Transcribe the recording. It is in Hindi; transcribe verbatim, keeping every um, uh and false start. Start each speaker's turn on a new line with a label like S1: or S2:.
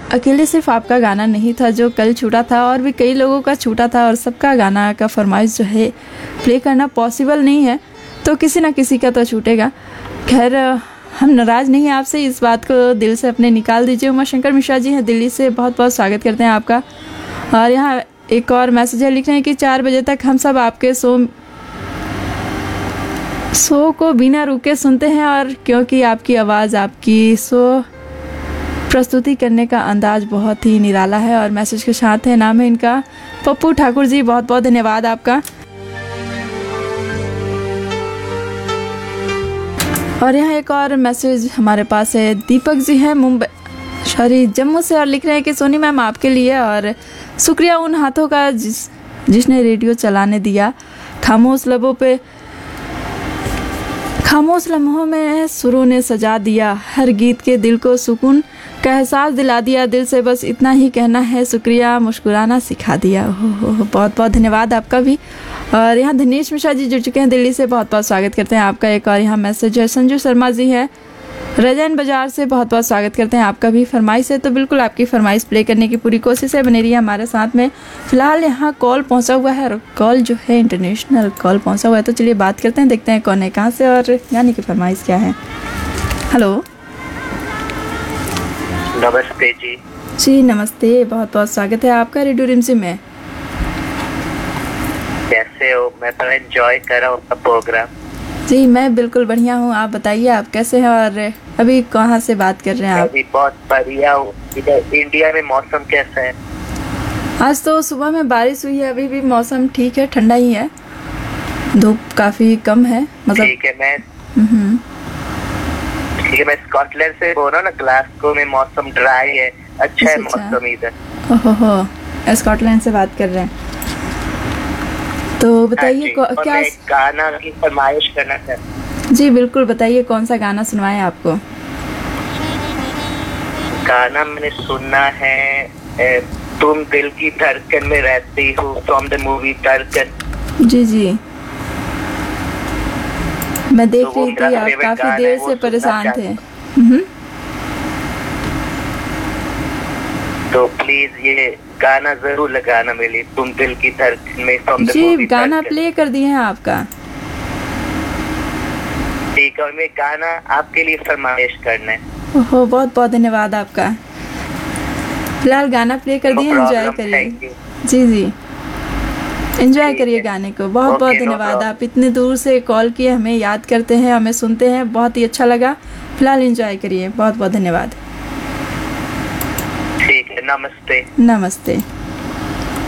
S1: अकेले सिर्फ आपका गाना नहीं था जो कल छूटा था, और भी कई लोगों का छूटा था, और सबका गाना का फरमाइश जो है प्ले करना पॉसिबल नहीं है, तो किसी ना किसी का तो छूटेगा। खैर, हम नाराज़ नहीं हैं आपसे, इस बात को दिल से अपने निकाल दीजिए। उमा शंकर मिश्रा जी हैं दिल्ली से, बहुत बहुत स्वागत करते हैं आपका। और यहाँ एक और मैसेज है, लिख रहे हैं कि चार बजे तक हम सब आपके शो शो को बिना रुके सुनते हैं, और क्योंकि आपकी आवाज़, आपकी शो प्रस्तुति करने का अंदाज बहुत ही निराला है। और मैसेज के साथ है, नाम है इनका पप्पू ठाकुर जी, बहुत बहुत धन्यवाद आपका। और यहाँ एक और मैसेज हमारे पास है, दीपक जी हैं मुंबई सॉरी जम्मू से, और लिख रहे हैं कि सोनी मैम आपके लिए, और शुक्रिया उन हाथों का जिस जिसने रेडियो चलाने दिया, खामोश लबों पे खामोश लम्हों में सुरों ने सजा दिया, हर गीत के दिल को सुकून का एहसास दिला दिया, दिल से बस इतना ही कहना है, शुक्रिया मुस्कुराना सिखा दिया। हो हो हो बहुत बहुत धन्यवाद आपका भी। और यहाँ धनेश मिश्रा जी जुड़ चुके हैं दिल्ली से, बहुत बहुत स्वागत करते हैं आपका। एक और यहाँ मैसेज है, संजू शर्मा जी है रजैन बाजार से, बहुत बहुत स्वागत करते हैं आपका भी। फरमाइश है तो बिल्कुल आपकी फरमाइश प्ले करने की पूरी कोशिश है, बने रहिए हमारे साथ में। फिलहाल यहाँ कॉल पहुँचा हुआ है, और कॉल जो है इंटरनेशनल कॉल पहुँचा हुआ है, तो चलिए बात करते हैं, देखते हैं कौन है, कहाँ से, और गाने की फरमाइश क्या है। हेलो,
S2: नमस्ते जी।
S1: जी नमस्ते, बहुत बहुत स्वागत है आपका रेडियो रिमझिम में।
S2: कैसे हो? मैं तो एंजॉय कर रहा हूँ अपना प्रोग्राम।
S1: जी मैं बिल्कुल बढ़िया हूँ, आप बताइए आप कैसे हैं, और अभी कहाँ से बात कर रहे हैं आप?
S2: अभी बहुत बढ़िया हूँ। इधर इंडिया में मौसम कैसा है?
S1: आज तो सुबह में बारिश हुई है, अभी भी मौसम ठीक है, ठंडा ही है, धूप काफी कम है, मतलब
S2: ठीक है। मैं
S1: हम्म
S2: ठीक है, मैं स्कॉटलैंड से बोल रहा हूँ ना, ग्लासगो में मौसम ड्राई है, अच्छा है मौसम इधर।
S1: ओहो हो, स्कॉटलैंड से बात कर रहे हैं, तो बताइए
S2: हाँ
S1: क्या
S2: मैं गाना की फरमाइश करना चाहता।
S1: जी बिल्कुल बताइए, कौन सा गाना सुनवाएं आपको?
S2: गाना मैंने सुनना है ए, तुम दिल की धड़कन में रहती हो, फ्रॉम द मूवी धड़कन।
S1: जी जी, मैं देख
S2: तो
S1: रही थी आप काफी देर से परेशान थे।
S2: तो प्लीज ये गाना जरूर लगाना मेरे लिए, तुम दिल की धड़कन में, फ्रॉम द मूवी।
S1: जी गाना प्ले कर दिए हैं आपका।
S2: ठीक है, और मैं गाना आपके लिए फरमाइश करना है।
S1: ओहो, बहुत बहुत धन्यवाद आपका। फिलहाल गाना प्ले कर दिए, एंजॉय करिए। जी जी, एंजॉय करिए गाने को। बहुत बहुत धन्यवाद, आप इतने दूर से कॉल किए, हमें याद करते हैं, हमें सुनते हैं, बहुत ही अच्छा लगा। फिलहाल एंजॉय करिए, बहुत बहुत धन्यवाद।
S2: ठीक है, नमस्ते।
S1: नमस्ते।